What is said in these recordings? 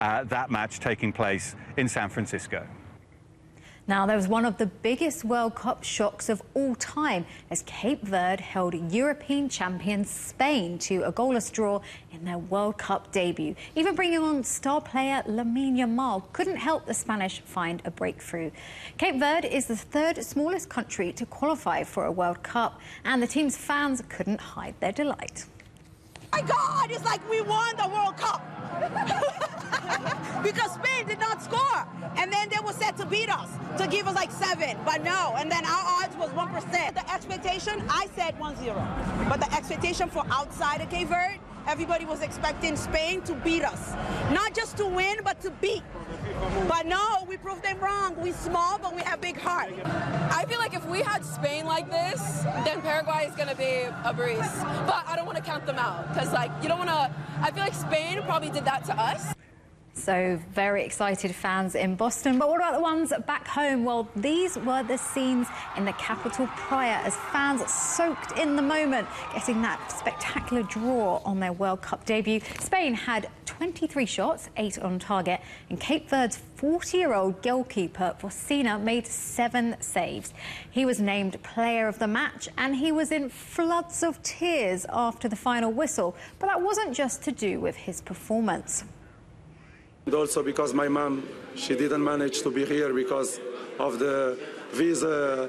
that match taking place in San Francisco. Now, there was one of the biggest World Cup shocks of all time as Cape Verde held European champions Spain to a goalless draw in their World Cup debut. Even bringing on star player Lamine Yamal couldn't help the Spanish find a breakthrough. Cape Verde is the third smallest country to qualify for a World Cup, and the team's fans couldn't hide their delight. My God, it's like we won the World Cup. Because Spain did not score. And then they were set to beat us, to give us like 7. But no, and then our odds was 1%. The expectation, I said 1-0. But the expectation for outside of Cape Verde, everybody was expecting Spain to beat us. Not just to win, but to beat. But no, we proved them wrong. We're small, but we have big heart. I feel like if we had Spain like this, then Paraguay is going to be a breeze. But I don't want to count them out because, like, you don't want to... I feel like Spain probably did that to us. So, very excited fans in Boston. But what about the ones back home? Well, these were the scenes in the capital Praia as fans soaked in the moment, getting that spectacular draw on their World Cup debut. Spain had 23 shots, 8 on target, and Cape Verde's 40-year-old goalkeeper Focina made 7 saves. He was named player of the match, and he was in floods of tears after the final whistle. But that wasn't just to do with his performance. And also because my mom, she didn't manage to be here because of the visa,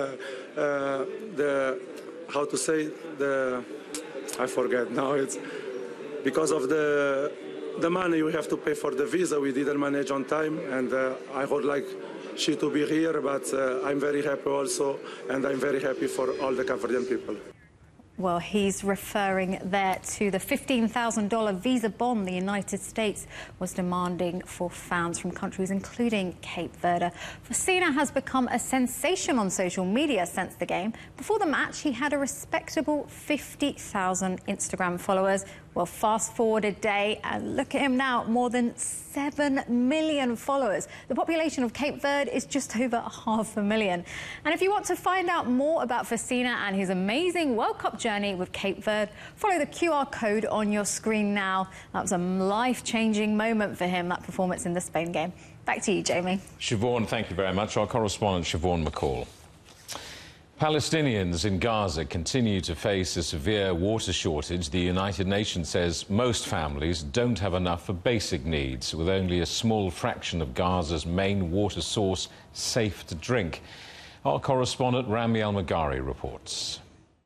I forget now, it's because of the money we have to pay for the visa, we didn't manage on time, and I would like she to be here, but I'm very happy also, and I'm very happy for all the Cape Verdean people. Well, he's referring there to the $15,000 visa bond the United States was demanding for fans from countries including Cape Verde. Focina has become a sensation on social media since the game. Before the match, he had a respectable 50,000 Instagram followers. Well, fast forward a day and look at him now, more than 7 million followers. The population of Cape Verde is just over 500,000. And if you want to find out more about Focina and his amazing World Cup journey with Cape Verde, follow the QR code on your screen now. That was a life-changing moment for him, that performance in the Spain game. Back to you, Jamie. Siobhan, thank you very much. Our correspondent, Siobhan McCall. Palestinians in Gaza continue to face a severe water shortage. The United Nations says most families don't have enough for basic needs, with only a small fraction of Gaza's main water source safe to drink. Our correspondent Rami Al-Magari reports.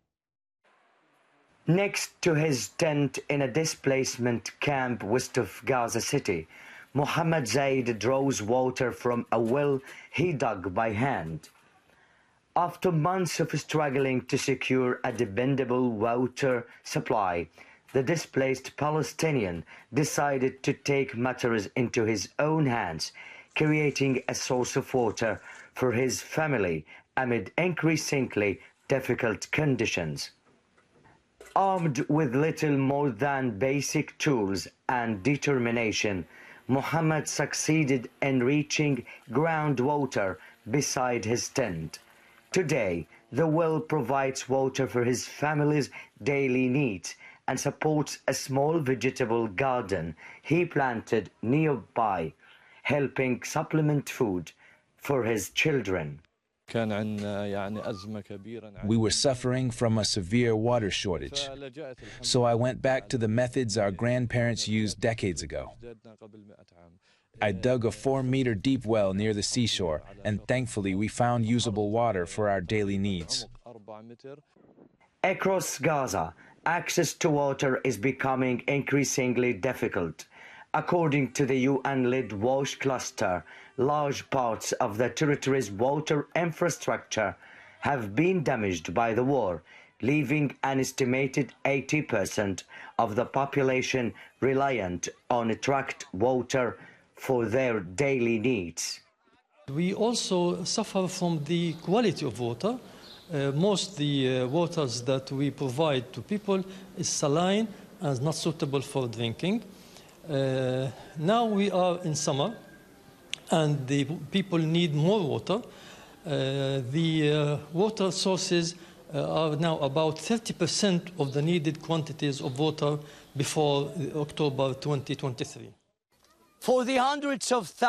Next to his tent in a displacement camp west of Gaza City, Mohammed Zaid draws water from a well he dug by hand. After months of struggling to secure a dependable water supply, the displaced Palestinian decided to take matters into his own hands, creating a source of water for his family amid increasingly difficult conditions. Armed with little more than basic tools and determination, Mohammed succeeded in reaching groundwater beside his tent. Today, the well provides water for his family's daily needs and supports a small vegetable garden he planted nearby, helping supplement food for his children. We were suffering from a severe water shortage, so I went back to the methods our grandparents used decades ago. I dug a 4-meter deep well near the seashore, and thankfully we found usable water for our daily needs. Across Gaza, access to water is becoming increasingly difficult. According to the UN-led WASH cluster, large parts of the territory's water infrastructure have been damaged by the war, leaving an estimated 80% of the population reliant on tracked water for their daily needs. We also suffer from the quality of water. Most the waters that we provide to people is saline and not suitable for drinking. Now we are in summer and the people need more water. The water sources are now about 30% of the needed quantities of water before October 2023. for the hundreds of thousands